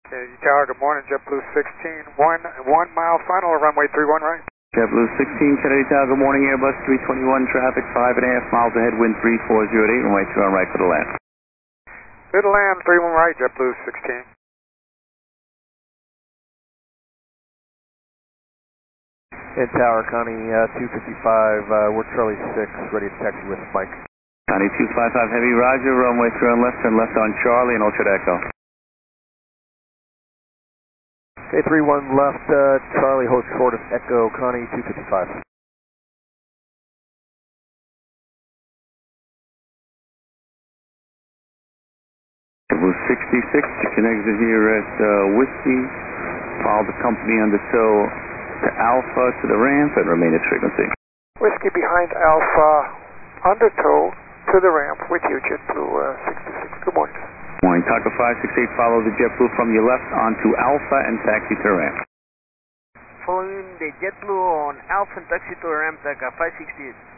Kennedy Tower, good morning, JetBlue 16, 1 mile final, runway 31 right. JetBlue 16, Kennedy Tower, good morning, Airbus 321 traffic, 5.5 miles ahead, wind 3408, runway 31 right for the land. Good to land, 31 right, JetBlue 16. And Tower, Connie 255, we're Charlie 6, ready to taxi with Mike. Connie 255 Heavy, roger, runway 3 on left, turn left on Charlie, and Ultra Echo. Okay, 31 left, Charlie, hold short of Echo, Connie 255. JetBlue 66, you can exit here at Whiskey, follow the company undertow to Alpha to the ramp and remain at frequency. Whiskey behind Alpha, undertow to the ramp with you, JetBlue 66. Good morning. Morning, Taka 568, follow the JetBlue from your left onto Alpha and taxi to the ramp. Following the JetBlue on Alpha and taxi to the ramp, Taka 568.